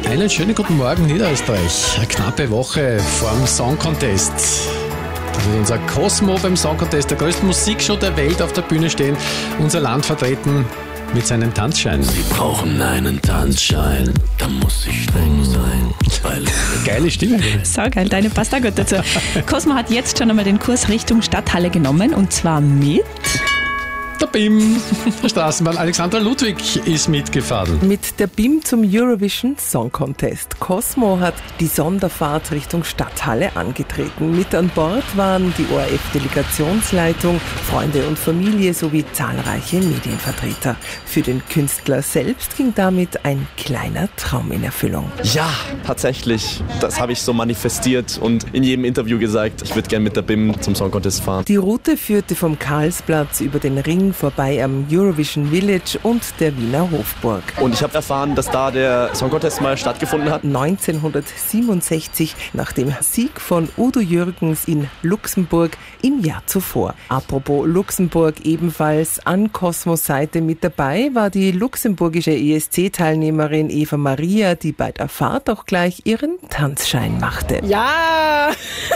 Einen schönen guten Morgen, Niederösterreich. Eine knappe Woche vorm Song Contest. Da wird unser Cosmo beim Song Contest, der größten Musikshow der Welt, auf der Bühne stehen, unser Land vertreten mit seinem Tanzschein. Sie brauchen einen Tanzschein, da muss ich streng sein. Geile Stimme. Saugeil, deine passt auch gut dazu. Cosmo hat jetzt schon einmal den Kurs Richtung Stadthalle genommen und zwar mit... Der BIM, der Straßenbahn Alexandra Ludwig ist mitgefahren. Mit der BIM zum Eurovision Song Contest. Cosmo hat die Sonderfahrt Richtung Stadthalle angetreten. Mit an Bord waren die ORF-Delegationsleitung, Freunde und Familie sowie zahlreiche Medienvertreter. Für den Künstler selbst ging damit ein kleiner Traum in Erfüllung. Ja, tatsächlich. Das habe ich so manifestiert und in jedem Interview gesagt, ich würde gerne mit der BIM zum Song Contest fahren. Die Route führte vom Karlsplatz über den Ring vorbei am Eurovision Village und der Wiener Hofburg. Und ich habe erfahren, dass da der Song Contest mal stattgefunden hat. 1967, nach dem Sieg von Udo Jürgens in Luxemburg im Jahr zuvor. Apropos Luxemburg, ebenfalls an Cosmos Seite mit dabei war die luxemburgische ESC-Teilnehmerin Eva Maria, die bei der Fahrt auch gleich ihren Tanzschein machte. Ja,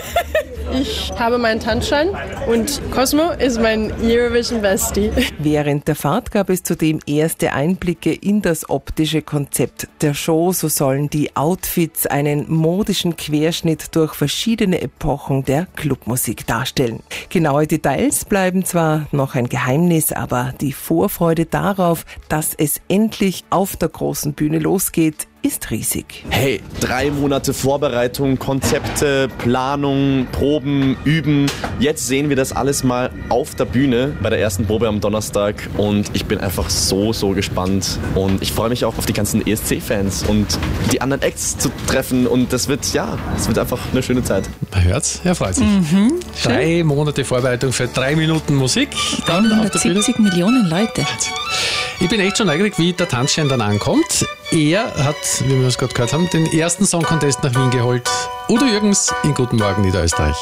ich habe meinen Tanzschein und Cosmo ist mein Eurovision Bestie. Während der Fahrt gab es zudem erste Einblicke in das optische Konzept der Show. So sollen die Outfits einen modischen Querschnitt durch verschiedene Epochen der Clubmusik darstellen. Genaue Details bleiben zwar noch ein Geheimnis, aber die Vorfreude darauf, dass es endlich auf der großen Bühne losgeht, ist riesig. Hey, 3 Monate Vorbereitung, Konzepte, Planung, Proben, Üben. Jetzt sehen wir das alles mal auf der Bühne bei der ersten Probe am Donnerstag und ich bin einfach so gespannt und ich freue mich auch auf die ganzen ESC-Fans und die anderen Acts zu treffen und das wird einfach eine schöne Zeit. Man hört's, er freut sich. 3 Monate Vorbereitung für 3 Minuten Musik. Dann auf der Bühne. 170 Millionen Leute. Ich bin echt schon neugierig, wie der Tanzschein dann ankommt. Er hat, wie wir es gerade gehört haben, den ersten Song Contest nach Wien geholt. Udo Jürgens in Guten Morgen Niederösterreich.